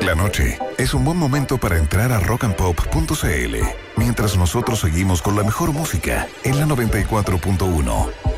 La noche es un buen momento para entrar a rockandpop.cl, mientras nosotros seguimos con la mejor música en la 94.1.